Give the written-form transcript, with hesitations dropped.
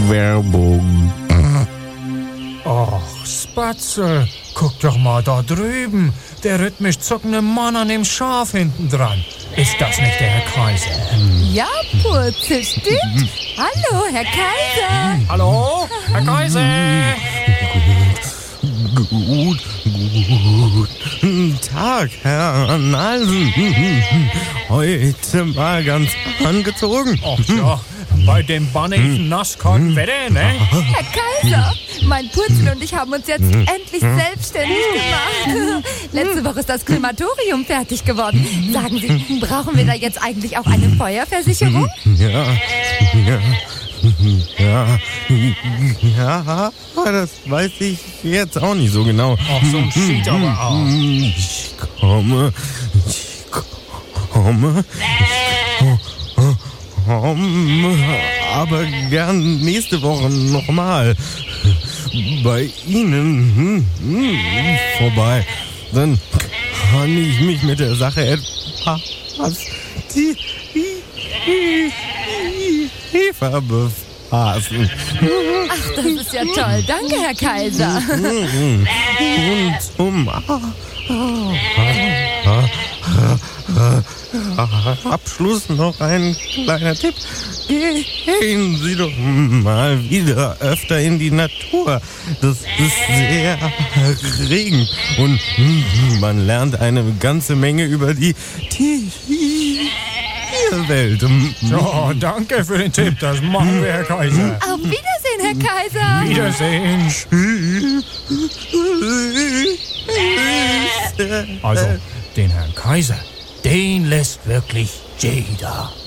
Werbung. Ach, Spatzel, guck doch mal da drüben. Der rhythmisch zuckende Mann an dem Schaf hinten dran. Ist das nicht der Herr Kaiser? Ja, Purzel, stimmt. Hallo, Herr Kaiser. Hallo, Herr Kaiser? Guten Tag, Herr Nalsen. Heute mal ganz angezogen. Ach ja, bei dem bannigen, nasskalten Wetter, ne? Herr Kaiser, mein Purzel und ich haben uns jetzt endlich selbstständig gemacht. Letzte Woche ist das Krematorium fertig geworden. Sagen Sie, brauchen wir da jetzt eigentlich auch eine Feuerversicherung? Ja, das weiß ich jetzt auch nicht so genau. Ach, so ein Schied aber auch. Ich komme aber gern nächste Woche nochmal bei Ihnen vorbei. Dann kann ich mich mit der Sache etwas tiefer befassen. Ach, das ist ja toll. Danke, Herr Kaiser. Und zum Abschluss noch ein kleiner Tipp. Gehen Sie doch mal wieder öfter in die Natur. Das ist sehr erregend und man lernt eine ganze Menge über die Tierwelt. Ja, danke für den Tipp, das machen wir, Herr Kaiser. Auf Wiedersehen, Herr Kaiser. Wiedersehen. Also, den Herrn Kaiser, den lässt wirklich jeder.